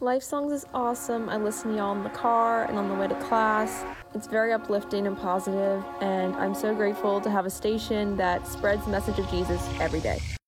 Life Songs is awesome. I listen to y'all in the car and on the way to class. It's very uplifting and positive, and I'm so grateful to have a station that spreads the message of Jesus every day.